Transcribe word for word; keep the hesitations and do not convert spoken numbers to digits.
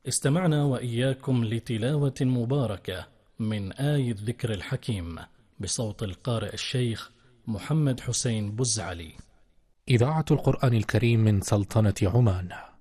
استمعنا وإياكم لتلاوة مباركة من آي الذكر الحكيم بصوت القارئ الشيخ محمد حسين بزعلي. إذاعة القرآن الكريم من سلطنة عمان.